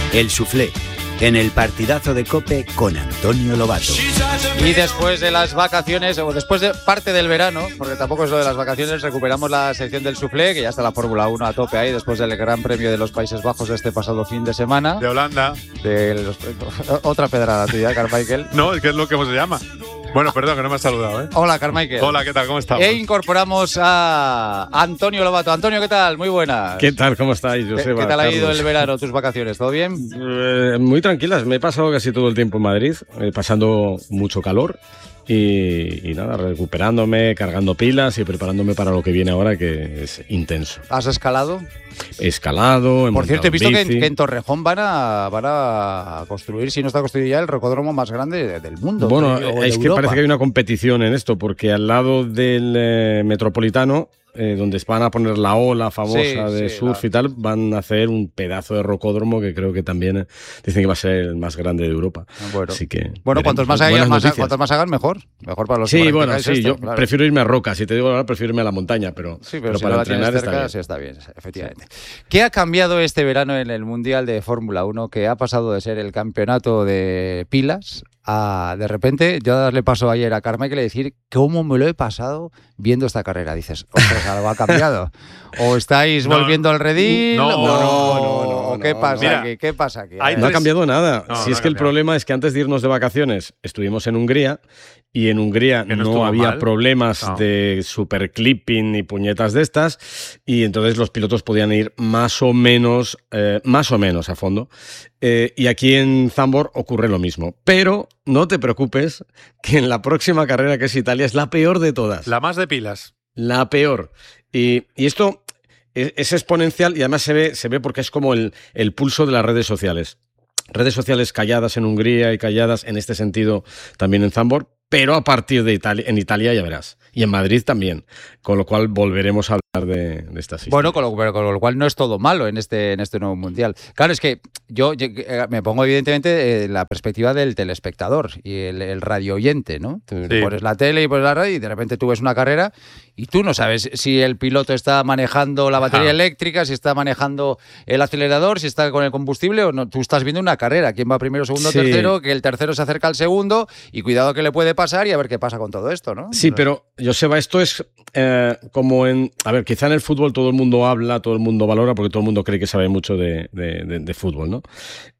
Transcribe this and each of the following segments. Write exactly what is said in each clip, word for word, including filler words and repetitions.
El Suflé, en el partidazo de COPE con Antonio Lobato. Y después de las vacaciones, o después de parte del verano, porque tampoco es lo de las vacaciones, recuperamos la sección del Suflé, que ya está la Fórmula uno a tope ahí, después del Gran Premio de los Países Bajos de este pasado fin de semana. De Holanda. De los, otra pedrada tuya, Carmichael. No, es que es lo que se llama. Bueno, perdón, que no me has saludado, ¿eh? Hola, Carmichael. Hola, ¿qué tal? ¿Cómo estamos? E incorporamos a Antonio Lobato. Antonio, ¿qué tal? Muy buenas. ¿Qué tal? ¿Cómo estáis, Joseba? ¿Qué tal ha Carlos? ido el verano, tus vacaciones? ¿Todo bien? Eh, muy tranquilas. Me he pasado casi todo el tiempo en Madrid, eh, pasando mucho calor. Y, y nada, recuperándome, cargando pilas y preparándome para lo que viene ahora, que es intenso. ¿Has escalado? He escalado, he Por cierto, he visto que en, bici. que en Torrejón van a, van a construir, si no está construido ya, el rocódromo más grande del mundo. Bueno, o de es que Europa. parece que hay una competición en esto, porque al lado del eh, Metropolitano, eh, donde van a poner la ola famosa Sí, de sí, surf la... y tal, van a hacer un pedazo de rocódromo que creo que también eh, dicen que va a ser el más grande de Europa. Bueno, Así que, bueno cuantos, más hagan, buenas más, noticias. cuantos más hagan, mejor. Mejor para los que Sí, bueno, practicáis sí, esto, yo claro. prefiero irme a roca. Si te digo ahora, prefiero irme a la montaña, pero, Sí, pero, pero si para no la tienes entrenar cerca, está sí bien. está bien, efectivamente. ¿Qué ha cambiado este verano en el Mundial de Fórmula uno, que ha pasado de ser el campeonato de pilas a, de repente, yo le paso ayer a Carmichael y decir cómo me lo he pasado viendo esta carrera? Dices, ostras, algo ha cambiado. ¿O estáis No, volviendo al redil? no, o, no, no, no, ¿Qué no, pasa mira, aquí? ¿Qué pasa aquí? hay No ha tres- cambiado nada. No, si no es ha que el cambiado. problema es que antes de irnos de vacaciones estuvimos en Hungría y en Hungría Que no no, estuvo había mal. problemas No. de super clipping ni puñetas de estas, y entonces los pilotos podían ir más o menos, eh, más o menos a fondo. Eh, y aquí en Zandvoort ocurre lo mismo. Pero no te preocupes, que en la próxima carrera, que es Italia, es la peor de todas. La más de pilas. La peor. Y, y esto es, es exponencial, y además se ve, se ve porque es como el, el pulso de las redes sociales. Redes sociales calladas en Hungría y calladas en este sentido también en Zandvoort, pero a partir de Italia, en Italia ya verás. Y en Madrid también. Con lo cual volveremos a hablar de, de estas historias. Bueno, con lo, pero con lo cual no es todo malo en este, en este nuevo mundial. Claro, es que yo, yo, eh, me pongo evidentemente en la perspectiva del telespectador y el, el radio oyente, ¿no? Tú Sí. pones la tele y pones la radio y de repente tú ves una carrera y tú no sabes si el piloto está manejando la batería Ajá. eléctrica, si está manejando el acelerador, si está con el combustible o no. Tú estás viendo una carrera, quién va primero, segundo, Sí. tercero, que el tercero se acerca al segundo y cuidado que le puede pasar y a ver qué pasa con todo esto, ¿no? Sí, pero, Joseba, esto es eh, como en... A ver, quizá en el fútbol todo el mundo habla, todo el mundo valora, porque todo el mundo cree que sabe mucho de, de, de, de fútbol, ¿no?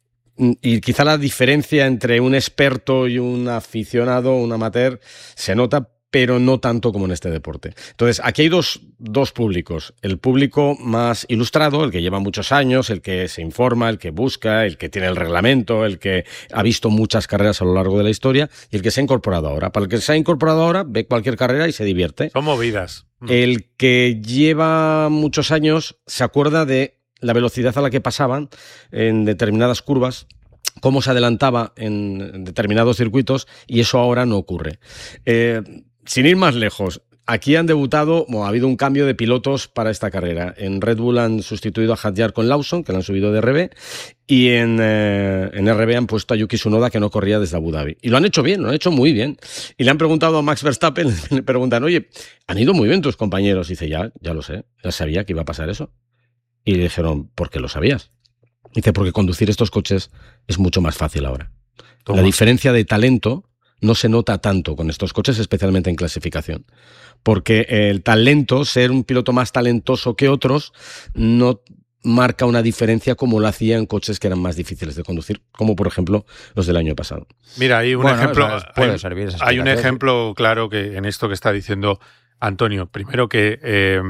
Y quizá la diferencia entre un experto y un aficionado, un amateur, se nota, pero no tanto como en este deporte. Entonces, aquí hay dos, dos públicos. El público más ilustrado, el que lleva muchos años, el que se informa, el que busca, el que tiene el reglamento, el que ha visto muchas carreras a lo largo de la historia, y el que se ha incorporado ahora. Para el que se ha incorporado ahora, ve cualquier carrera y se divierte. Son movidas. El que lleva muchos años se acuerda de la velocidad a la que pasaban en determinadas curvas, cómo se adelantaba en determinados circuitos, y eso ahora no ocurre. Eh, sin ir más lejos, aquí han debutado, bueno, ha habido un cambio de pilotos para esta carrera. En Red Bull han sustituido a Hadjar con Lawson, que lo han subido de R B, y en, eh, en R B han puesto a Yuki Tsunoda, que no corría desde Abu Dhabi. Y lo han hecho bien, lo han hecho muy bien. Y le han preguntado a Max Verstappen, le preguntan, oye, han ido muy bien tus compañeros. Y dice, ya, ya lo sé, ya sabía que iba a pasar eso. Y le dijeron, ¿por qué lo sabías? Dice, porque conducir estos coches es mucho más fácil ahora. Toma. La diferencia de talento no se nota tanto con estos coches, especialmente en clasificación. Porque el talento, ser un piloto más talentoso que otros, no marca una diferencia como lo hacía en coches que eran más difíciles de conducir, como por ejemplo los del año pasado. Mira, hay un Bueno, ejemplo. o sea, puede hay, servir esa hay un explicación. ejemplo claro que en esto que está diciendo Antonio. Primero que eh,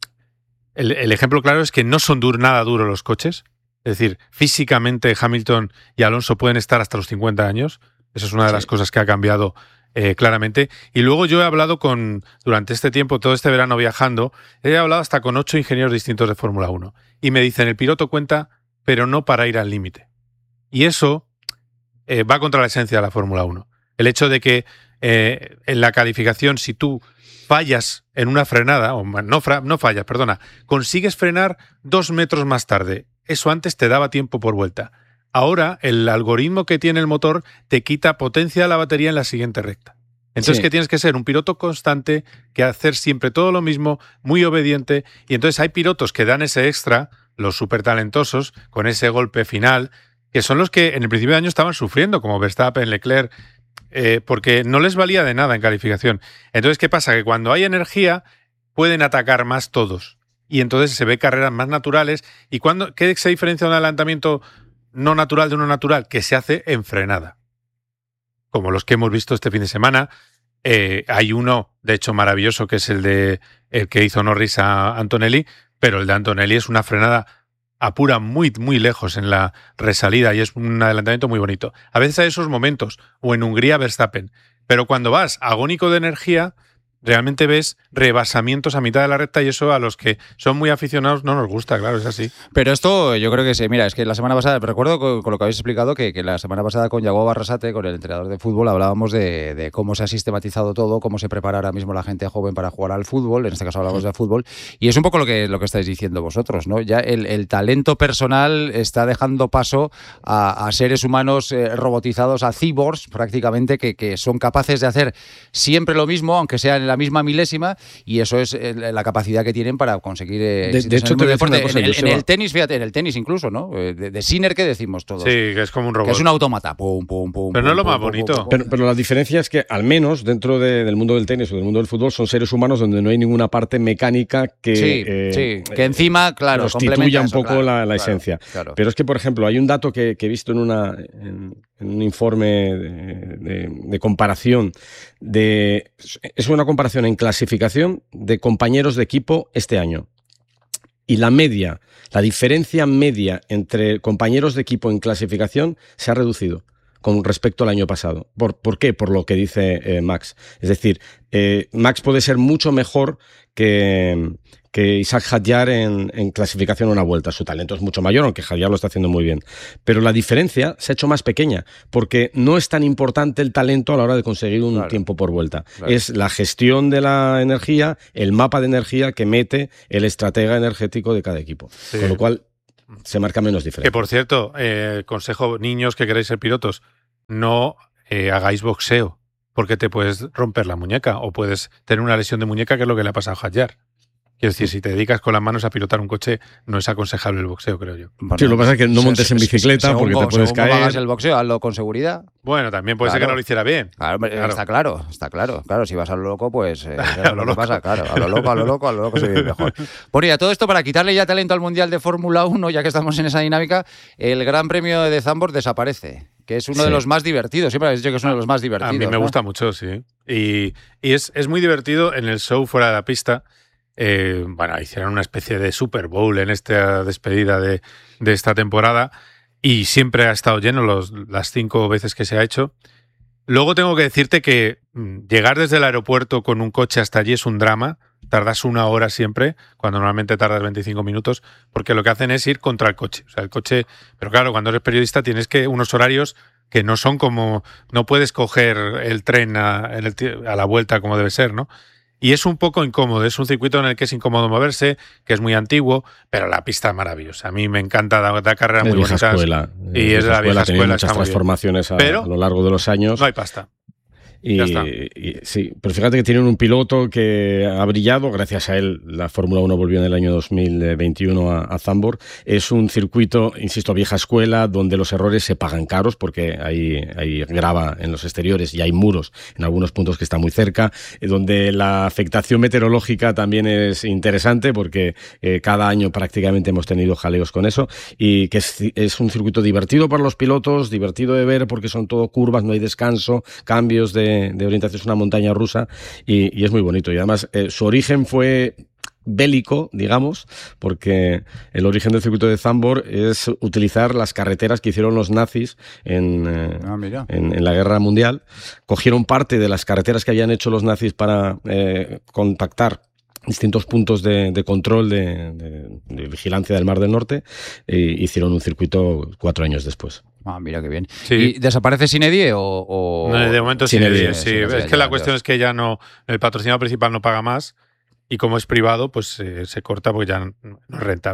el, el ejemplo claro es que no son dur, nada duros los coches. Es decir, físicamente Hamilton y Alonso pueden estar hasta los cincuenta años. Esa es una de Sí. las cosas que ha cambiado eh, claramente. Y luego yo he hablado con, durante este tiempo, todo este verano viajando, he hablado hasta con ocho ingenieros distintos de Fórmula uno. Y me dicen, el piloto cuenta, pero no para ir al límite. Y eso eh, va contra la esencia de la Fórmula uno. El hecho de que eh, en la calificación, si tú fallas en una frenada, o no, fra, no fallas, perdona, consigues frenar dos metros más tarde. Eso antes te daba tiempo por vuelta. Ahora, el algoritmo que tiene el motor te quita potencia de la batería en la siguiente recta. Entonces, Sí. que tienes que ser un piloto constante, que hacer siempre todo lo mismo, muy obediente. Y entonces hay pilotos que dan ese extra, los súper talentosos, con ese golpe final, que son los que en el principio de año estaban sufriendo, como Verstappen, Leclerc, eh, porque no les valía de nada en calificación. Entonces, ¿qué pasa? Que cuando hay energía pueden atacar más todos. Y entonces se ve carreras más naturales. ¿Y cuando, qué se diferencia un adelantamiento no natural de uno natural? Que se hace en frenada. Como los que hemos visto este fin de semana. Eh, hay uno, de hecho, maravilloso, que es el de el que hizo Norris a Antonelli, pero el de Antonelli es una frenada apura muy, muy lejos en la resalida y es un adelantamiento muy bonito. A veces hay esos momentos, o en Hungría Verstappen, pero cuando vas agónico de energía, realmente ves rebasamientos a mitad de la recta y eso a los que son muy aficionados no nos gusta, claro, es así. Pero esto yo creo que sí. Mira, es que la semana pasada, recuerdo con, con lo que habéis explicado, que, que la semana pasada con Yago Barrasate, con el entrenador de fútbol, hablábamos de, de cómo se ha sistematizado todo, cómo se prepara ahora mismo la gente joven para jugar al fútbol, en este caso hablamos de fútbol, y es un poco lo que, lo que estáis diciendo vosotros, ¿no? Ya el, el talento personal está dejando paso a, a seres humanos eh, robotizados, a cyborgs prácticamente, que, que son capaces de hacer siempre lo mismo, aunque sea en la misma milésima, y eso es la capacidad que tienen para conseguir eh, de, de hecho te voy a decir una cosa, en, el, en el tenis, fíjate, en el tenis incluso, ¿no? De, de Sinner, ¿qué decimos todos? Sí, que es como un robot. Que es un autómata. Pum, pum, pum, pero pum, no es lo pum, más pum, bonito. pum, pum. Pero, pero la diferencia es que, al menos dentro de, del mundo del tenis o del mundo del fútbol, son seres humanos donde no hay ninguna parte mecánica que, sí, eh, sí, que encima, claro, constituya un eso, poco claro, la, la claro, esencia. Claro. Pero es que, por ejemplo, hay un dato que, que he visto en, una, en, en un informe de, de, de comparación. De, es una comparación en clasificación de compañeros de equipo este año. Y la media, la diferencia media entre compañeros de equipo en clasificación se ha reducido con respecto al año pasado. ¿Por, ¿por qué? Por lo que dice eh, Max. Es decir, eh, Max puede ser mucho mejor que, que Isaac Hadjar en, en clasificación a una vuelta. Su talento es mucho mayor, aunque Hadjar lo está haciendo muy bien. Pero la diferencia se ha hecho más pequeña, porque no es tan importante el talento a la hora de conseguir un claro, tiempo por vuelta. Claro. Es la gestión de la energía, el mapa de energía que mete el estratega energético de cada equipo. Sí. Con lo cual se marca menos diferencia. Que por cierto, eh, consejo, niños que queráis ser pilotos, no eh, hagáis boxeo, porque te puedes romper la muñeca o puedes tener una lesión de muñeca, que es lo que le ha pasado a Hadjar. Quiero decir, si te dedicas con las manos a pilotar un coche, no es aconsejable el boxeo, creo yo. Bueno, sí, lo que pasa es que no montes en bicicleta según, porque según, te puedes según caer. hagas el boxeo, hazlo con seguridad. Bueno, también puede Claro. ser que no lo hiciera bien. Claro, Claro. está claro, está claro. Claro, si vas a lo loco, pues eh, A lo lo que loco. pasa, claro. A lo loco, a lo loco, a lo loco se vive mejor. Bueno, y a todo esto, para quitarle ya talento al Mundial de Fórmula uno, ya que estamos en esa dinámica, el Gran Premio de Zandvoort desaparece, que es uno Sí. de los más divertidos. Siempre habéis dicho que es uno de los más divertidos. A mí me ¿no? gusta mucho, sí. Y, y es, es muy divertido en el show fuera de la pista. Eh, bueno, hicieron una especie de Super Bowl en esta despedida de, de esta temporada y siempre ha estado lleno los, las cinco veces que se ha hecho. Luego tengo que decirte que mm, llegar desde el aeropuerto con un coche hasta allí es un drama. Tardas una hora siempre, cuando normalmente tardas veinticinco minutos, porque lo que hacen es ir contra el coche. O sea, el coche. Pero claro, cuando eres periodista tienes que unos horarios que no son como. No puedes coger el tren a, en el, a la vuelta como debe ser, ¿no? Y es un poco incómodo, es un circuito en el que es incómodo moverse, que es muy antiguo, pero la pista es maravillosa. A mí me encanta, da, da carreras Es muy vieja bonitas. escuela. Y es de la vieja ha tenido escuela, muchas está muy bien. transformaciones a, Pero a lo largo de los años. No hay pasta. Y, Ya está. y- sí, pero fíjate que tienen un piloto que ha brillado, gracias a él la Fórmula uno volvió en el año dos mil veintiuno a, a Zandvoort. Es un circuito, insisto, vieja escuela, donde los errores se pagan caros porque hay, hay grava en los exteriores y hay muros en algunos puntos que están muy cerca, eh, donde la afectación meteorológica también es interesante porque eh, cada año prácticamente hemos tenido jaleos con eso, y que es, es un circuito divertido para los pilotos, divertido de ver porque son todo curvas, no hay descanso, cambios de de orientación, es una montaña rusa y, y es muy bonito. Y además eh, su origen fue bélico, digamos, porque el origen del circuito de Zandvoort es utilizar las carreteras que hicieron los nazis en, eh, Ah, mira. en, en la Guerra Mundial. Cogieron parte de las carreteras que habían hecho los nazis para eh, contactar distintos puntos de, de control de, de, de vigilancia del Mar del Norte e hicieron un circuito cuatro años después. Ah, mira qué bien. Sí. ¿Y desaparece Sinedie o...? o... No, de momento sí, Sinedie, sí, sí. Sinedie, Es que ya, la ya. cuestión es que ya no, el patrocinador principal no paga más y como es privado, pues eh, se corta porque ya no, no es rentable.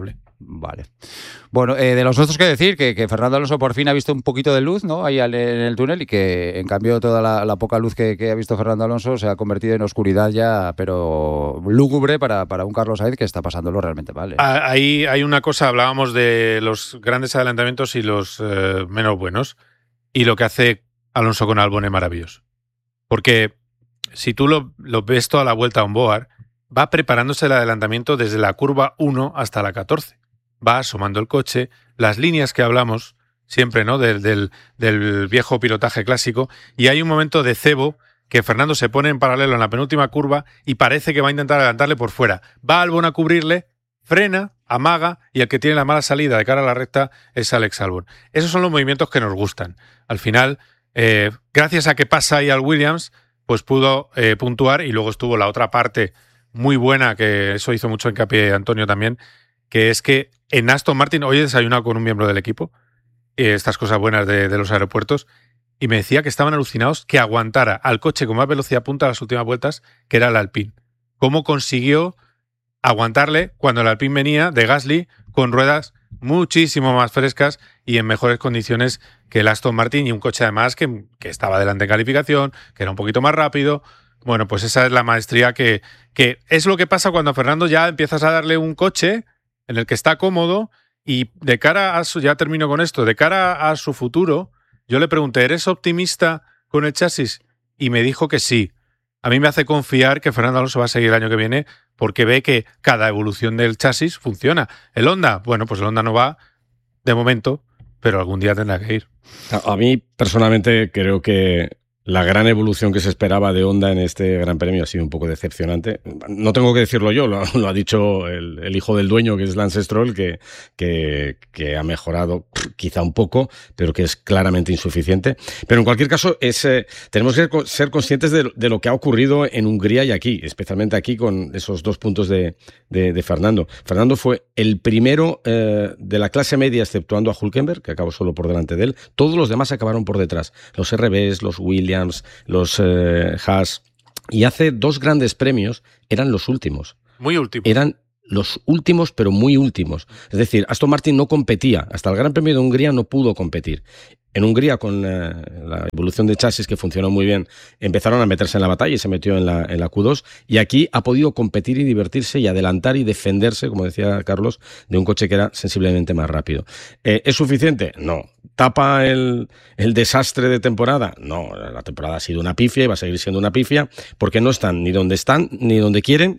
Vale. Bueno, eh, de los otros que decir que, que Fernando Alonso por fin ha visto un poquito de luz, ¿no? Ahí en el túnel, y que en cambio toda la, la poca luz que, que ha visto Fernando Alonso se ha convertido en oscuridad ya, pero lúgubre para, para un Carlos Sainz que está pasándolo realmente mal, ¿eh? Ahí hay una cosa, hablábamos de los grandes adelantamientos y los eh, menos buenos, y lo que hace Alonso con Albon es maravilloso. Porque si tú lo, lo ves toda la vuelta a un Boar, va preparándose el adelantamiento desde la curva uno hasta la catorce. Va asomando el coche, las líneas que hablamos siempre, ¿no? Del, del, del viejo pilotaje clásico, y hay un momento de cebo que Fernando se pone en paralelo en la penúltima curva y parece que va a intentar adelantarle por fuera. Va Albon a cubrirle, frena, amaga, y el que tiene la mala salida de cara a la recta es Alex Albon. Esos son los movimientos que nos gustan. Al final, eh, gracias a que pasa ahí al Williams, pues pudo eh, puntuar, y luego estuvo la otra parte muy buena, que eso hizo mucho hincapié Antonio también, que es que en Aston Martin, hoy he desayunado con un miembro del equipo, eh, estas cosas buenas de, de los aeropuertos, y me decía que estaban alucinados que aguantara al coche con más velocidad punta a las últimas vueltas, que era el Alpine. ¿Cómo consiguió aguantarle cuando el Alpine venía de Gasly con ruedas muchísimo más frescas y en mejores condiciones que el Aston Martin, y un coche además que, que estaba delante en calificación, que era un poquito más rápido? Bueno, pues esa es la maestría que, que es lo que pasa cuando a Fernando ya empiezas a darle un coche en el que está cómodo, y de cara a su, ya termino con esto, de cara a su futuro, yo le pregunté, ¿eres optimista con el chasis? Y me dijo que sí. A mí me hace confiar que Fernando Alonso va a seguir el año que viene, porque ve que cada evolución del chasis funciona. El Honda, bueno, pues el Honda no va de momento, pero algún día tendrá que ir. A, a mí, personalmente, creo que la gran evolución que se esperaba de Honda en este Gran Premio ha sido un poco decepcionante. No tengo que decirlo yo, lo, lo ha dicho el, el hijo del dueño, que es Lance Stroll, que, que, que ha mejorado quizá un poco, pero que es claramente insuficiente. Pero en cualquier caso, es, eh, tenemos que ser conscientes de, de lo que ha ocurrido en Hungría y aquí, especialmente aquí con esos dos puntos de, de, de Fernando. Fernando fue el primero eh, de la clase media, exceptuando a Hülkenberg, que acabó solo por delante de él. Todos los demás acabaron por detrás. Los R Bs, los Williams, los eh, Haas, y hace dos grandes premios eran los últimos. Muy últimos. Eran los últimos, pero muy últimos. Es decir, Aston Martin no competía. Hasta el Gran Premio de Hungría no pudo competir. En Hungría, con eh, la evolución de chasis, que funcionó muy bien, empezaron a meterse en la batalla y se metió en la, en la Q dos, y aquí ha podido competir y divertirse y adelantar y defenderse, como decía Carlos, de un coche que era sensiblemente más rápido. Eh, ¿Es suficiente? No. ¿Tapa el, el desastre de temporada? No, la temporada ha sido una pifia y va a seguir siendo una pifia, porque no están ni donde están, ni donde quieren,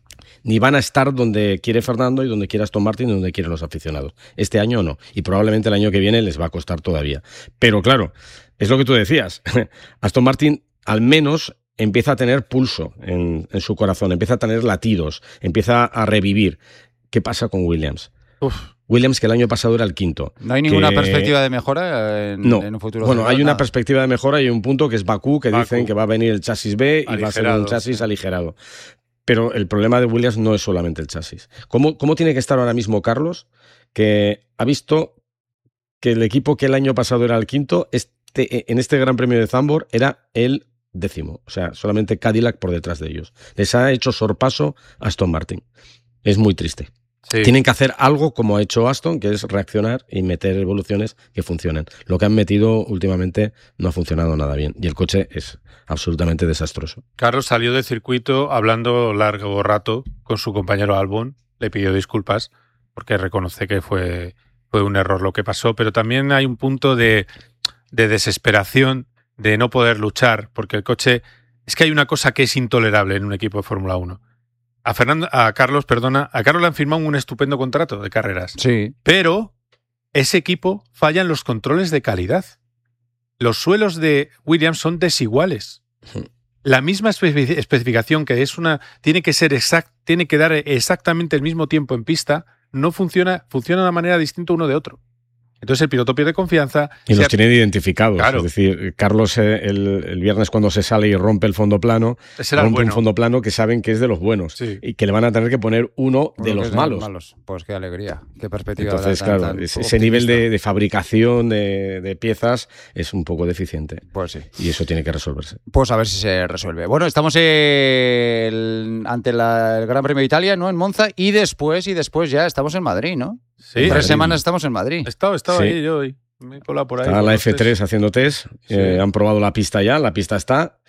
ni van a estar donde quiere Fernando y donde quiere Aston Martin y donde quieren los aficionados. Este año no, y probablemente el año que viene les va a costar todavía. Pero claro, es lo que tú decías, Aston Martin al menos empieza a tener pulso en, en su corazón, empieza a tener latidos, empieza a revivir. ¿Qué pasa con Williams? Uf. Williams, que el año pasado era el quinto. ¿No hay ninguna que... perspectiva de mejora en, no. en un futuro? Bueno, general? hay una Nada. perspectiva de mejora y un punto que es Bakú, que Bakú. dicen que va a venir el chasis B y aligerado. va a ser un chasis aligerado. Pero el problema de Williams no es solamente el chasis. ¿Cómo, cómo tiene que estar ahora mismo Carlos, que ha visto que el equipo que el año pasado era el quinto, este, en este Gran Premio de Zandvoort era el décimo? O sea, solamente Cadillac por detrás de ellos. Les ha hecho sorpaso Aston Martin. Es muy triste. Sí. Tienen que hacer algo como ha hecho Aston, que es reaccionar y meter evoluciones que funcionen. Lo que han metido últimamente no ha funcionado nada bien y el coche es absolutamente desastroso. Carlos salió del circuito hablando largo rato con su compañero Albon, le pidió disculpas porque reconoce que fue, fue un error lo que pasó, pero también hay un punto de, de desesperación, de no poder luchar, porque el coche... Es que hay una cosa que es intolerable en un equipo de Fórmula uno. A Fernando, a Carlos, perdona, a Carlos le han firmado un estupendo contrato de carreras. Sí. Pero ese equipo falla en los controles de calidad. Los suelos de Williams son desiguales. La misma especificación, que es una, tiene que ser exact, tiene que dar exactamente el mismo tiempo en pista, no funciona, funciona de una manera distinta uno de otro. Entonces el piloto pierde confianza. Y los ha... tienen identificados. Claro. Es decir, Carlos el, el viernes cuando se sale y rompe el fondo plano, rompe bueno. un fondo plano que saben que es de los buenos, sí, y que le van a tener que poner uno de los malos. malos. Pues qué alegría, qué perspectiva. Entonces, tan, claro, tan ese optimista. nivel de, de fabricación de, de piezas es un poco deficiente. Pues sí. Y eso tiene que resolverse. Pues a ver si se resuelve. Bueno, estamos el, ante la, el Gran Premio de Italia, ¿no? En Monza, y después, y después ya estamos en Madrid, ¿no? Sí, en tres Madrid. semanas estamos en Madrid. He estado, he estado Sí. ahí yo y me he colado por ahí. Está con la los F tres test. haciendo test, Sí. eh, han probado la pista ya, la pista está.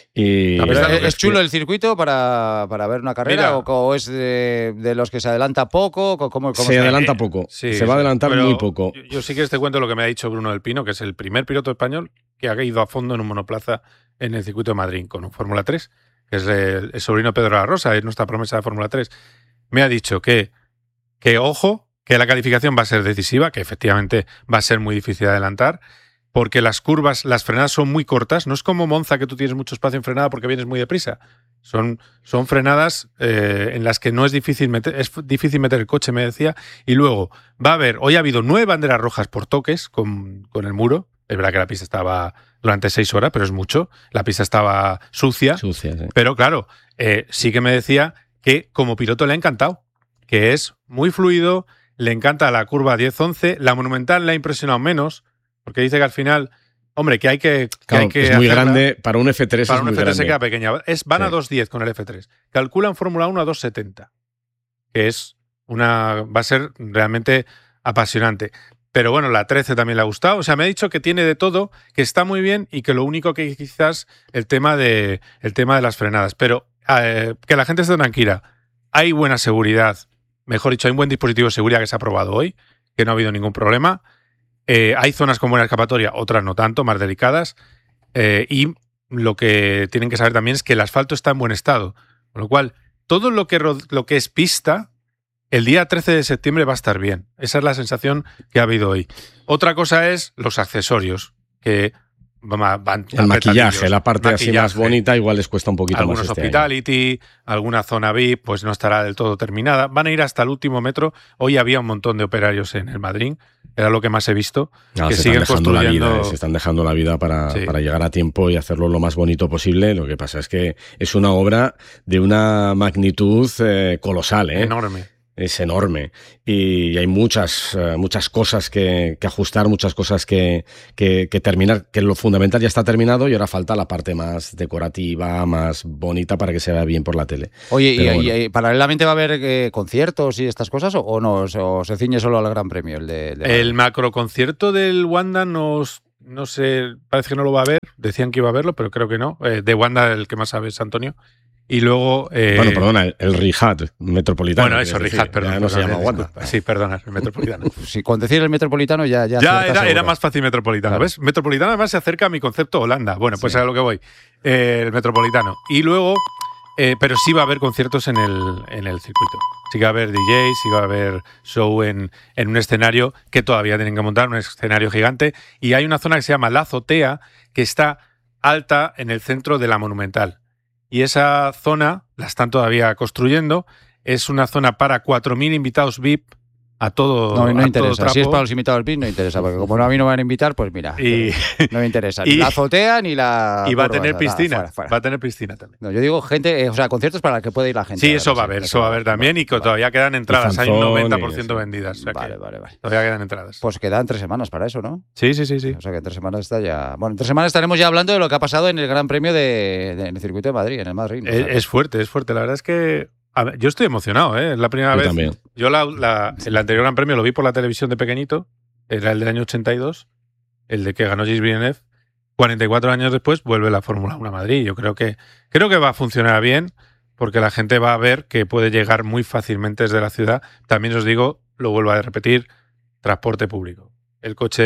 Y La Pero pista ¿Es, lo que es chulo el circuito para, para ver una carrera Mira. o, o es de, de los que se adelanta poco? ¿Cómo, cómo se está? adelanta Eh, poco, Sí, se va a sí. adelantar Pero muy poco. Yo, yo sí que te cuento lo que me ha dicho Bruno del Pino, que es el primer piloto español que ha ido a fondo en un monoplaza en el circuito de Madrid con un Fórmula tres, que es el, el sobrino Pedro La Rosa, es nuestra promesa de Fórmula tres. Me ha dicho que, que, ojo, que la calificación va a ser decisiva, que efectivamente va a ser muy difícil de adelantar, porque las curvas, las frenadas son muy cortas. No es como Monza, que tú tienes mucho espacio en frenada porque vienes muy deprisa. Son, son frenadas eh, en las que no es difícil meter, es difícil meter el coche, me decía. Y luego va a haber, hoy ha habido nueve banderas rojas por toques con, con el muro. Es verdad que la pista estaba durante seis horas, pero es mucho. La pista estaba sucia. Sucia, sí. Pero claro, eh, sí que me decía que como piloto le ha encantado, que es muy fluido, le encanta la curva diez once, la Monumental le ha impresionado menos, porque dice que al final, hombre, que hay que, que, Claro, hay que es muy hacerla. grande, para un F tres Para es un muy F tres se grande. queda pequeña. Es, van a Sí. dos diez con el F tres. Calculan Fórmula uno a dos setenta, que es una, va a ser realmente apasionante. Pero bueno, la trece también le ha gustado. O sea, me ha dicho que tiene de todo, que está muy bien y que lo único que quizás el tema de, el tema de las frenadas. Pero eh, que la gente esté tranquila. Hay buena seguridad. Mejor dicho, hay un buen dispositivo de seguridad que se ha probado hoy, que no ha habido ningún problema. Eh, hay zonas con buena escapatoria, otras no tanto, más delicadas. Eh, y lo que tienen que saber también es que el asfalto está en buen estado. Con lo cual, todo lo que, lo que es pista, el día trece de septiembre va a estar bien. Esa es la sensación que ha habido hoy. Otra cosa es los accesorios, que van, van El maquillaje, la parte así más Maquillaje. bonita, igual les cuesta un poquito Algunos más este año. hospitality, alguna zona V I P, pues no estará del todo terminada. Van a ir hasta el último metro. Hoy había un montón de operarios en el Madrid, era lo que más he visto, No, que se siguen están dejando la construyendo. vida, eh, se están dejando la vida para, Sí. para llegar a tiempo y hacerlo lo más bonito posible. Lo que pasa es que es una obra de una magnitud eh, colosal, ¿eh? Enorme. Es enorme y hay muchas, eh, muchas cosas que, que ajustar, muchas cosas que, que, que terminar, que lo fundamental ya está terminado y ahora falta la parte más decorativa, más bonita para que se vea bien por la tele. Oye, y, Pero bueno. y- y paralelamente va a haber eh, conciertos y estas cosas o, o no? ¿O se ciñe solo al Gran Premio? El, de, de El macroconcierto del Wanda nos, no sé, parece que no lo va a ver. Decían que iba a verlo, pero creo que no. Eh, de Wanda el que más sabe es Antonio. Y luego... eh, Bueno, perdona, el, el Rihat metropolitano. Bueno, eso, quieres Rijat, decir, perdón. ya no se perdón, llama eh, Wanda. disculpa. Sí, perdona, el metropolitano. Si con decir el Metropolitano ya... Ya, Ya aciertas era, era seguro. más fácil metropolitano, Claro. ¿ves? Metropolitano además se acerca a mi concepto Holanda. Bueno, pues Sí. a lo que voy. Eh, el metropolitano. Y luego, eh, pero sí va a haber conciertos en el, en el circuito. Sí que va a haber D Js, sí va a haber show en, en un escenario que todavía tienen que montar, un escenario gigante. Y hay una zona que se llama La Azotea, que está alta en el centro de la Monumental. Y esa zona la están todavía construyendo. Es una zona para cuatro mil invitados V I P a todo, No, no a todo interesa. Si es trapo. para los invitados al P I N, no interesa, porque como no, a mí no me van a invitar, pues mira, Y, no me interesa. Ni y- la azotea ni la... y va a curva, tener nada, piscina. fuera, fuera. Va a tener piscina también. No, yo digo gente, eh, o sea, conciertos para los que puede ir la gente. Sí, a eso va a verlo, haber, sí, eso va a haber también y que vale. todavía quedan entradas. Hay un Zanzón y noventa por ciento eso. vendidas. O sea que Vale, vale, vale. todavía quedan entradas. Pues quedan tres semanas para eso, ¿no? Sí, sí, sí, sí. O sea que en tres semanas está ya... Bueno, en tres semanas estaremos ya hablando de lo que ha pasado en el Gran Premio de, de- en el circuito de Madrid, en el Madrid. ¿no? O Es, sea que- es fuerte, es fuerte. La verdad es que a ver, yo estoy emocionado, ¿eh? Es la primera Yo vez. también. Yo la, la- el anterior Gran Premio lo vi por la televisión de pequeñito. Era el del año ochenta y dos, el de que ganó Gilles Villeneuve. cuarenta y cuatro años después vuelve la Fórmula uno a Madrid. Yo creo que, creo que va a funcionar bien porque la gente va a ver que puede llegar muy fácilmente desde la ciudad. También os digo, lo vuelvo a repetir, transporte público. El coche,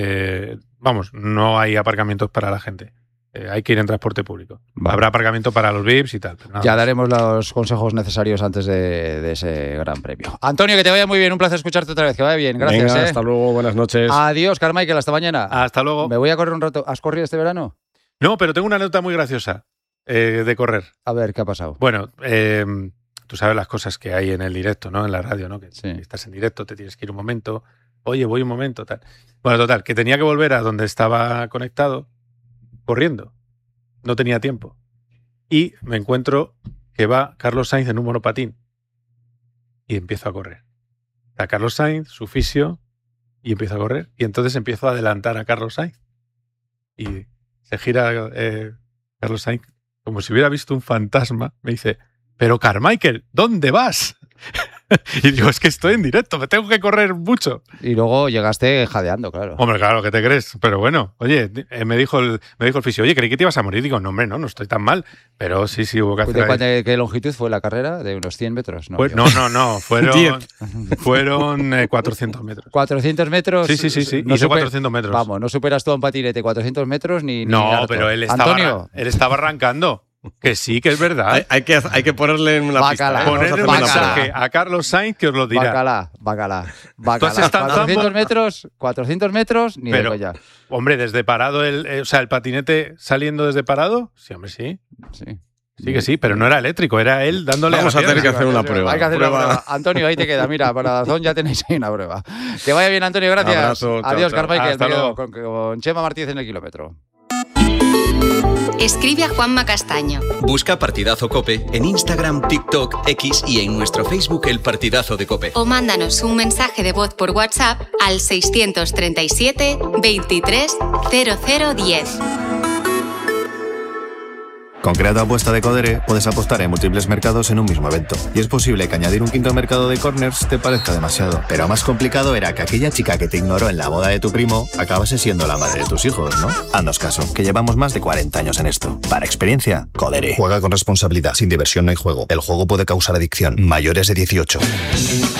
eh, vamos, no hay aparcamientos para la gente. Eh, hay que ir en transporte público. Vale. Habrá aparcamiento para los V I Ps y tal. pero nada Ya más. daremos los consejos necesarios antes de, de ese Gran Premio. Antonio, que te vaya muy bien. Un placer escucharte otra vez. Que vaya bien. Gracias. Venga, ¿eh? hasta luego, buenas noches. Adiós, Carmichael. Hasta mañana. Hasta luego. Me voy a correr un rato. ¿Has corrido este verano? No, pero tengo una anécdota muy graciosa eh, de correr. A ver, ¿qué ha pasado? Bueno, eh, tú sabes las cosas que hay en el directo, ¿no? En la radio, ¿no? Que Sí. estás en directo, te tienes que ir un momento. Oye, voy un momento, tal. Bueno, total, que tenía que volver a donde estaba conectado corriendo. No tenía tiempo. Y me encuentro que va Carlos Sainz en un monopatín. Y empiezo a correr. A Carlos Sainz, su fisio, y empiezo a correr. Y entonces empiezo a adelantar a Carlos Sainz. Y se gira eh, Carlos Sainz como si hubiera visto un fantasma. Me dice, pero Carmichael, ¿dónde vas? Y digo, es que estoy en directo, me tengo que correr mucho. Y luego llegaste jadeando, claro. Hombre, claro, ¿qué te crees? Pero bueno, oye, eh, me dijo el, me dijo el fisio, oye, creí que te ibas a morir. Digo, no, hombre, no, no estoy tan mal. Pero sí, sí, hubo que hacer... ¿De, ahí. cuánta- de qué longitud fue la carrera? ¿De unos cien metros? No, Pues, yo- no, no, no, fueron, fueron eh, cuatrocientos metros. ¿cuatrocientos metros? Sí, sí, sí, sí, No hice super- cuatrocientos metros. Vamos, no superas tú en patinete cuatrocientos metros ni... ni No, harto. pero él estaba, Antonio, él estaba arrancando. Que sí, que es verdad. Hay, hay que, hay que ponerle en una Bacala. pista. ¿eh? Vamos a Ponerle hacer un Bacala. una prueba. mensaje a Carlos Sainz que os lo dirá. bacala, bacala, bacala. has estado en cuatrocientos campo? metros, cuatrocientos metros, ni Pero- de coña. Hombre, desde parado, el, eh, o sea, el patinete saliendo desde parado. Sí, hombre, sí. Sí. Sí que sí, pero no era eléctrico, era él dándole Vamos a a la tener que pierna. hacer una prueba. Hay que hacer una Prueba. prueba. Antonio, ahí te queda. Mira, para Dazón ya tenéis ahí una prueba. Que vaya bien, Antonio, gracias. Abrazo, chao, Adiós, chao. Carmichael. Hasta Me quedo luego. con, con Chema Martínez en el kilómetro. Escribe a Juanma Castaño. Busca Partidazo Cope en Instagram, TikTok, X y en nuestro Facebook El Partidazo de Cope. O mándanos un mensaje de voz por WhatsApp al seiscientos treinta y siete, veintitrés, cero cero diez. Con Creato Apuesta de Codere puedes apostar en múltiples mercados en un mismo evento. Y es posible que añadir un quinto mercado de corners te parezca demasiado. Pero más complicado era que aquella chica que te ignoró en la boda de tu primo acabase siendo la madre de tus hijos, ¿no? Haznos caso, que llevamos más de cuarenta años en esto. Para experiencia, Codere. Juega con responsabilidad. Sin diversión no hay juego. El juego puede causar adicción. Mayores de dieciocho.